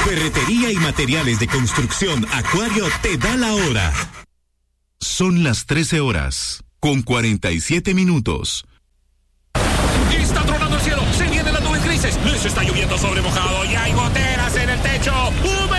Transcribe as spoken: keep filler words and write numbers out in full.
Ferretería y materiales de construcción Acuario te da la hora. Son las trece horas, con cuarenta y siete minutos. Está tronando el cielo, se vienen las nubes grises, les está lloviendo sobre mojado y hay goteras en el techo. ¡Un